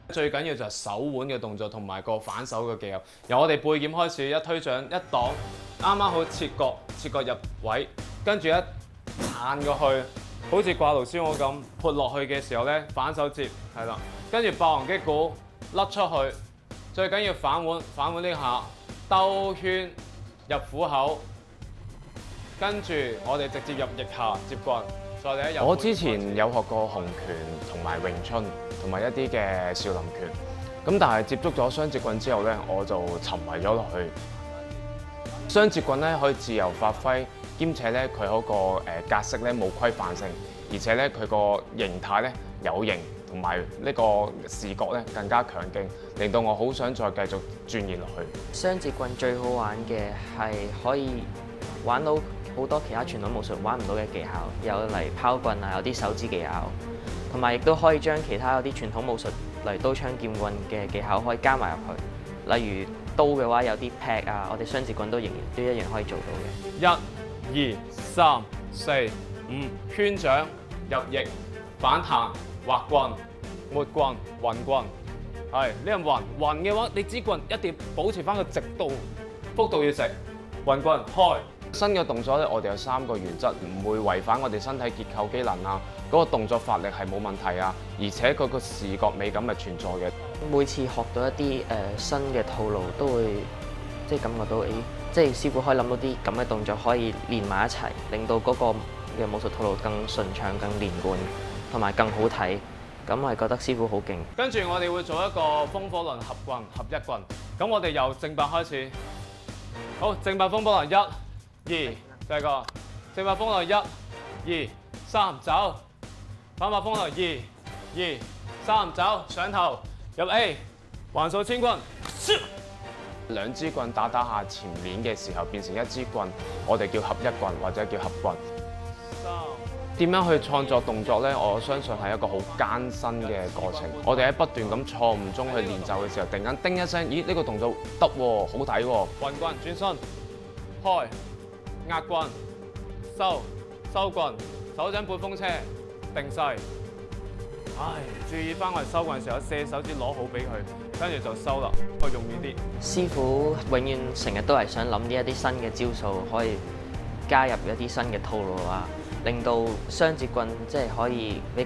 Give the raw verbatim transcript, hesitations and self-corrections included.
最緊要就係手腕嘅動作同埋個反手嘅技巧。由我哋背劍開始，一推掌一擋，啱啱好切角，切角入位，跟住一彈過去，好似掛爐燒鵝咁潑落去嘅時候咧，反手接係啦，跟住霸王擊鼓甩出去，最緊要反腕，反腕呢下兜圈入虎口，跟住我哋直接入腋下接棍。再嚟一入。我之前有學過洪拳同埋詠春，同埋一啲嘅少林拳。咁但係接觸咗雙截棍之後咧，我就沉迷咗落去。雙截棍咧可以自由發揮，兼且咧佢嗰個誒格式咧冇規範性，而且咧佢個形態咧有型，同埋呢個視覺咧更加強勁，令到我好想再繼續鑽研落去。 雙截棍最好玩嘅係可以玩到好多其他傳統武術玩唔到嘅技巧，有嚟拋棍啊，有啲手指技巧，同埋亦都可以將其他有啲傳統武術例如刀槍劍棍嘅技巧可以加埋入去。例如刀嘅話有啲劈啊，我哋雙截棍都仍然都一樣可以做到嘅。 一、二、三、四、五，圈掌入翼，反彈、滑棍、抹棍、雲棍。係呢個雲雲嘅話，你支棍一定要保持翻個直度，幅度要直。雲棍開。新嘅動作咧，我哋有三個原則，唔會違反我哋身體結構機能啊，嗰個動作發力係冇問題啊，而且佢個視覺美感係存在嘅。 每次學到一啲誒、呃、新嘅套路，都會即係感覺到誒，即係師傅可以諗到啲咁嘅動作可以連埋一齊，令到嗰個嘅武術套路更順暢、更連貫，同埋更好睇。咁我係覺得師傅好勁。跟住我哋會做一個風火輪合棍、合一棍。咁我哋由正八開始。好，正八風火輪一。二，第二個正八風輪一、二、三走，反八風輪二、二、三走，上頭入 A， 橫掃千軍。兩支棍打打下前面嘅時候變成一支棍，我哋叫合一棍或者叫合棍。點樣去創作動作咧？我相信係一個好艱辛嘅過程。我哋喺不斷咁錯誤中去練習嘅時候，突然間叮一聲，咦呢、這個動作得喎，好睇喎。雲棍轉身，開。壓棍，收，收棍，手掌撥風車，定勢。唉，注意翻我哋收棍嘅時候，射手指攞好俾佢，跟住就收啦，我用呢啲。師傅永遠成日都係想諗呢一啲新嘅招數，可以加入一啲新嘅套路啊，令到雙截棍即係可以比較